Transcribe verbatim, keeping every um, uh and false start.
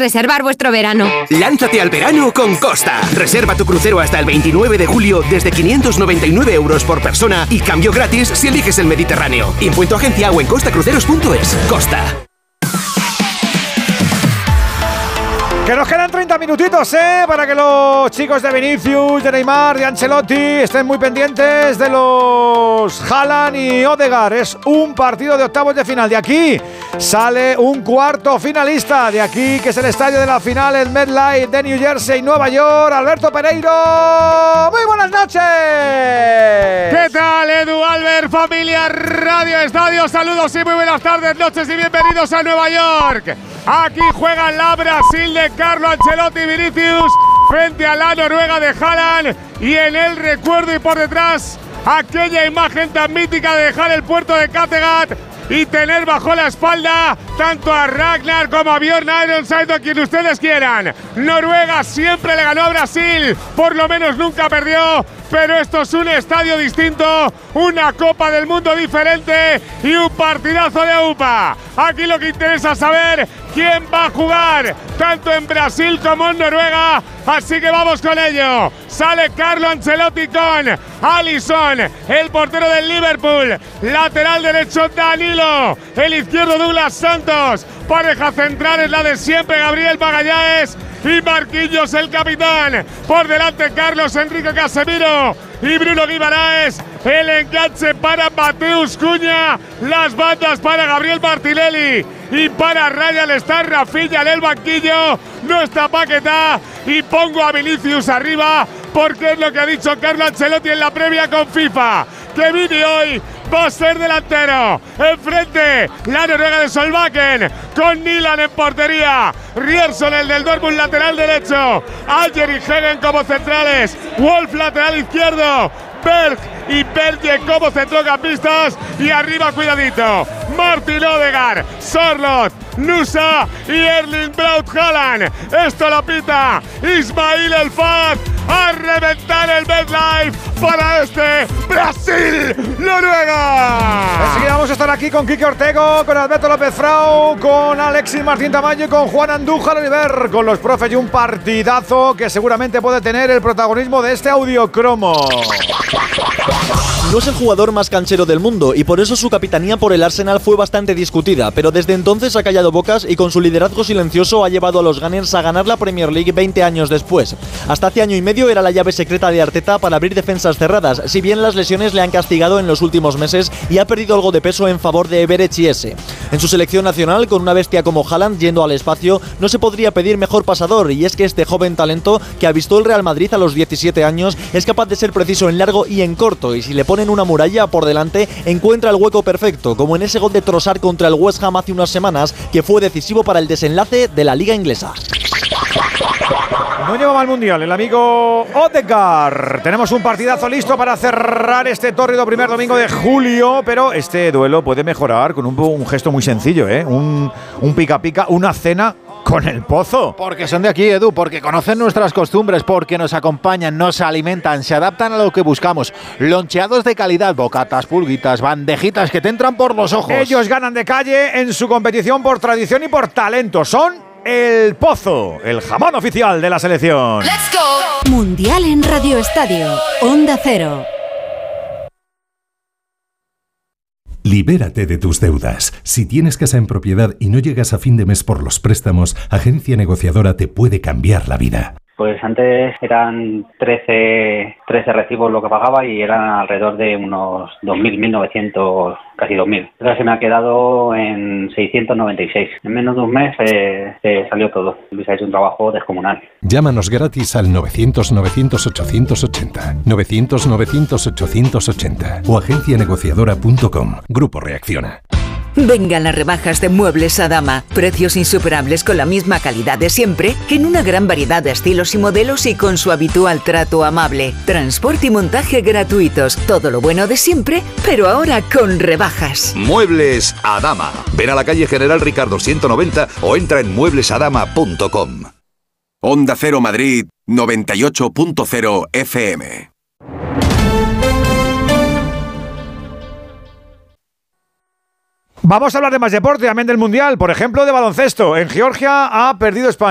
reservar vuestro verano. Lánzate al verano con Costa. Reserva tu crucero hasta el veintinueve de julio desde quinientos noventa y nueve euros por persona y cambio gratis si eliges el Mediterráneo. Info en tu agencia o en costa cruceros punto es. Costa. Que nos quedan treinta minutitos, ¿eh? Para que los chicos de Vinicius, de Neymar, de Ancelotti estén muy pendientes de los Haaland y Odegaard. Es un partido de octavos de final. De aquí sale un cuarto finalista. De aquí, que es el estadio de la final, el MetLife de New Jersey, Nueva York. Alberto Pereiro, muy buenas noches. ¿Qué tal, Edu, Albert, familia, Radio Estadio? Saludos y muy buenas tardes, noches y bienvenidos a Nueva York. Aquí juegan la Brasil de Carlo Ancelotti y Vinicius frente a la Noruega de Haaland, y en el recuerdo y por detrás aquella imagen tan mítica de dejar el puerto de Kattegat y tener bajo la espalda tanto a Ragnar como a Björn Ironside, a quien ustedes quieran. Noruega siempre le ganó a Brasil, por lo menos nunca perdió, pero esto es un estadio distinto, una Copa del Mundo diferente y un partidazo de UPA. Aquí lo que interesa es saber quién va a jugar, tanto en Brasil como en Noruega, así que vamos con ello. Sale Carlo Ancelotti con Alisson, el portero del Liverpool, lateral derecho Danilo, el izquierdo Douglas Santos, pareja central es la de siempre, Gabriel Magalhães y Marquinhos, el capitán. Por delante Carlos Enrique Casemiro y Bruno Guimaraes. El enganche para Mateus Cunha, las bandas para Gabriel Martinelli y para Ryan está Rafinha en el banquillo. No está Paquetá y pongo a Vinicius arriba porque es lo que ha dicho Carlo Ancelotti en la previa con FIFA, que Vini hoy va a ser delantero. Enfrente la Noruega de Solbakken con Nilan en portería, Rierson el del Dortmund lateral derecho, Ayer y Hegen como centrales, Wolf lateral izquierdo, Berg y Berge como centrocampistas, y arriba cuidadito Martin Odegaard, Sorloth, Nusa y Erling Braut Haaland. Esto lo pita Ismail El Fat. A reventar el MetLife para este Brasil-Noruega. Enseguida vamos a estar aquí con Quique Ortego, con Alberto López Frau, con Alexis Martín Tamayo y con Juan Andújar Oliver, con los profes, y un partidazo que seguramente puede tener el protagonismo de este audiocromo. No es el jugador más canchero del mundo y por eso su capitanía por el Arsenal fue bastante discutida, pero desde entonces ha callado bocas y con su liderazgo silencioso ha llevado a los Gunners a ganar la Premier League veinte años después. Hasta hace año y medio era la llave secreta de Arteta para abrir defensas cerradas, si bien las lesiones le han castigado en los últimos meses y ha perdido algo de peso en favor de Everett Chiese. En su selección nacional, con una bestia como Haaland yendo al espacio, no se podría pedir mejor pasador, y es que este joven talento que avistó el Real Madrid a los diecisiete años es capaz de ser preciso en largo y en corto, y si le ponen una muralla por delante encuentra el hueco perfecto, como en ese gol de Trossard contra el West Ham hace unas semanas, que fue decisivo para el desenlace de la Liga Inglesa. No lleva mal mundial el amigo Odegaard. Tenemos un partidazo listo para cerrar este tórrido primer domingo de julio, pero este duelo puede mejorar con un, un gesto muy sencillo, ¿eh? Un, un pica pica, una cena con el Pozo. Porque son de aquí, Edu, porque conocen nuestras costumbres, porque nos acompañan, nos alimentan, se adaptan a lo que buscamos. Loncheados de calidad, bocatas, pulguitas, bandejitas que te entran por los ojos. Ellos ganan de calle en su competición por tradición y por talento. Son el Pozo, el jamón oficial de la selección. ¡Let's go! Mundial en Radio Estadio, Onda Cero. Libérate de tus deudas. Si tienes casa en propiedad y no llegas a fin de mes por los préstamos, Agencia Negociadora te puede cambiar la vida. Pues antes eran trece, trece recibos lo que pagaba y eran alrededor de unos dos mil, mil novecientos, casi dos mil. Ahora se me ha quedado en seiscientos noventa y seis. En menos de un mes eh, eh, salió todo. Luis ha hecho un trabajo descomunal. Llámanos gratis al novecientos, novecientos, ochocientos ochenta. novecientos, novecientos, ochocientos ochenta. O agencia negociadora punto com. Grupo Reacciona. Vengan las rebajas de Muebles Adama. Precios insuperables con la misma calidad de siempre, en una gran variedad de estilos y modelos y con su habitual trato amable. Transporte y montaje gratuitos. Todo lo bueno de siempre, pero ahora con rebajas. Muebles Adama. Ven a la calle General Ricardo ciento noventa o entra en muebles adama punto com. Onda Cero Madrid noventa y ocho punto cero F M. Vamos a hablar de más deporte, también del Mundial, por ejemplo de baloncesto. En Georgia ha perdido España.